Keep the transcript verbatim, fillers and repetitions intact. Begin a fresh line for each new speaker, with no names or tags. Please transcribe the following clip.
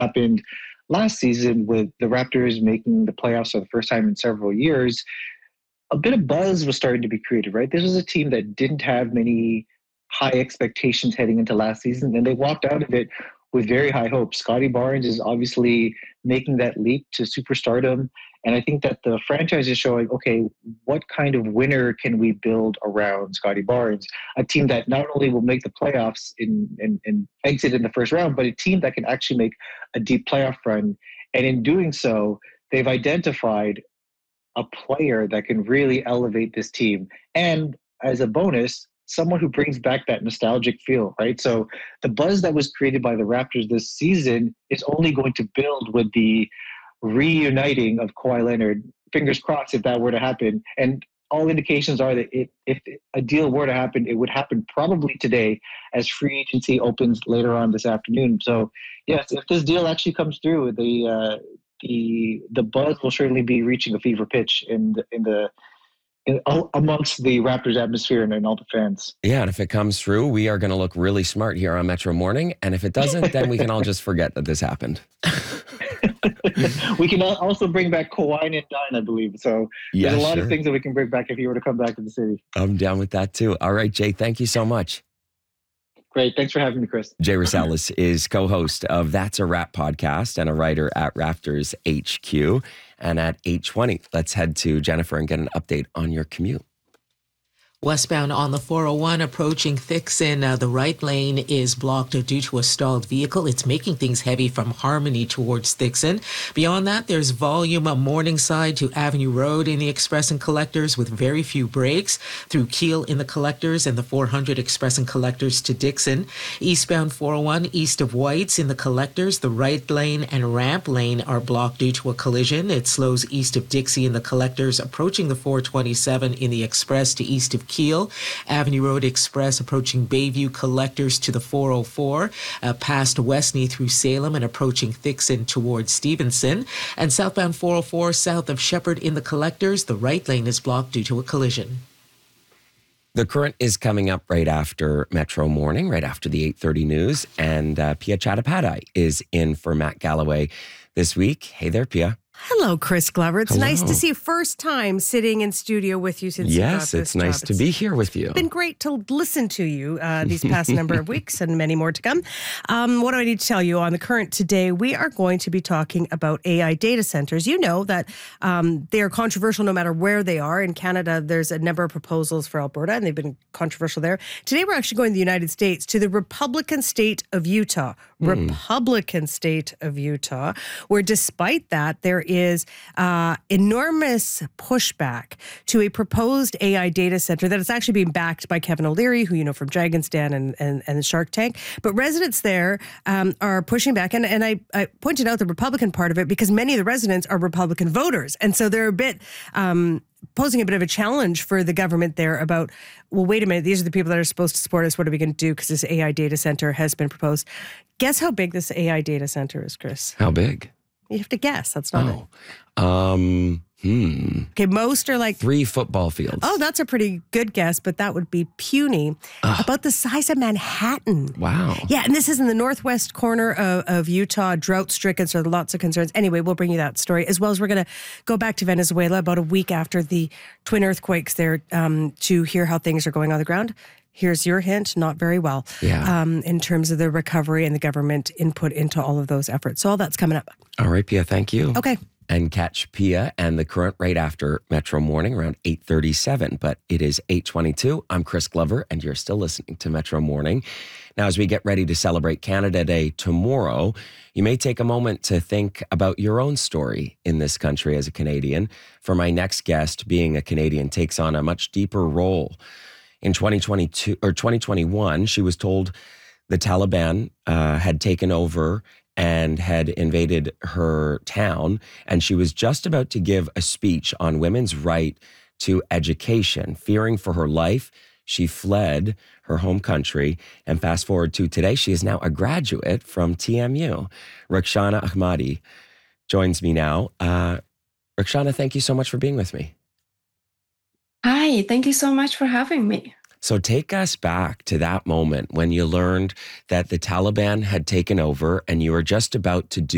happened last season with the Raptors making the playoffs for the first time in several years, a bit of buzz was starting to be created, right? This was a team that didn't have many high expectations heading into last season, and they walked out of it with very high hopes. Scotty Barnes is obviously making that leap to superstardom. And I think that the franchise is showing, okay, what kind of winner can we build around Scotty Barnes? A team that not only will make the playoffs in, and, and exit in the first round, but a team that can actually make a deep playoff run. And in doing so, they've identified a player that can really elevate this team. And as a bonus, someone who brings back that nostalgic feel, right? So the buzz that was created by the Raptors this season is only going to build with the reuniting of Kawhi Leonard. Fingers crossed if that were to happen. And all indications are that it, if a deal were to happen, it would happen probably today as free agency opens later on this afternoon. So yes, if this deal actually comes through, the uh, the the buzz will certainly be reaching a fever pitch in the, in the in, amongst the Raptors atmosphere and, and all the fans.
Yeah, and if it comes through, we are going to look really smart here on Metro Morning. And if it doesn't, then we can all just forget that this happened.
We can also bring back Kawhi and Dine, I believe. So
yeah,
there's a lot
sure.
of things that we can bring back if he were to come back to the city.
I'm down with that too. All right, Jay, thank you so much.
Great. Thanks for having me, Chris.
Jay Rosales is co-host of That's a Wrap podcast and a writer at Raptors H Q. And at eight twenty, let's head to Jennifer and get an update on your commute.
Westbound on the four oh one approaching Thixon, uh, the right lane is blocked due to a stalled vehicle. It's making things heavy from Harmony towards Thixon. Beyond that, there's volume on Morningside to Avenue Road in the Express and Collectors with very few breaks through Keele in the Collectors and the four hundred Express and Collectors to Dixon. Eastbound four oh one east of Whites in the Collectors, the right lane and ramp lane are blocked due to a collision. It slows east of Dixie in the Collectors, approaching the four twenty-seven in the Express to east of Keele. Avenue Road Express approaching Bayview Collectors to the four oh four, uh, past Westney through Salem and approaching Thixon towards Stevenson. And southbound four oh four south of Shepherd in the Collectors, the right lane is blocked due to a collision.
The Current is coming up right after Metro Morning, right after the eight thirty news. And uh, Pia Chattopadhyay is in for Matt Galloway this week. Hey there, Pia.
Hello, Chris Glover. It's
Hello.
nice to see you. First time sitting in studio with you since you got
Yes,
this
it's nice
job.
to be here with you.
It's been great to listen to you uh, these past number of weeks and many more to come. Um, what do I need to tell you on The Current today? We are going to be talking about A I data centers. You know that um, they are controversial no matter where they are. In Canada, there's a number of proposals for Alberta, and they've been controversial there. Today, we're actually going to the United States, to the Republican state of Utah. Mm. Republican state of Utah, where despite that, there is uh, enormous pushback to a proposed A I data center that is actually being backed by Kevin O'Leary, who you know from Dragon's Den and, and, and Shark Tank. But residents there um, are pushing back. And, and I, I pointed out the Republican part of it because many of the residents are Republican voters. And so they're a bit... Um, posing a bit of a challenge for the government there about, well, wait a minute, these are the people that are supposed to support us. What are we going to do? Because this A I data center has been proposed. Guess how big this A I data center is, Chris?
How big?
You have to guess. That's not
oh. it. Um, hmm.
Okay, most are like...
Three football fields.
Oh, that's a pretty good guess, but that would be puny. Ugh. About the size of Manhattan.
Wow.
Yeah, and this is in the northwest corner of, of Utah, drought-stricken, so lots of concerns. Anyway, we'll bring you that story, as well as we're going to go back to Venezuela about a week after the twin earthquakes there um, to hear how things are going on the ground. Here's your hint, not very well,
yeah.
um, in terms of the recovery and the government input into all of those efforts. So all that's coming up.
All right, Pia, thank you.
Okay.
And catch Pia and The Current right after Metro Morning around eight thirty-seven. But it is eight twenty-two. I'm Chris Glover, and you're still listening to Metro Morning. Now, as we get ready to celebrate Canada Day tomorrow, you may take a moment to think about your own story in this country as a Canadian. For my next guest, being a Canadian takes on a much deeper role. In twenty twenty-two or twenty twenty-one, she was told the Taliban uh, had taken over and had invaded her town, and she was just about to give a speech on women's right to education. Fearing for her life, she fled her home country, and fast forward to today, she is now a graduate from T M U. Rukhsana Ahmadi joins me now. Uh, Rukhsana, thank you so much for being with me.
Hi, thank you so much for having me.
So take us back to that moment when you learned that the Taliban had taken over and you were just about to do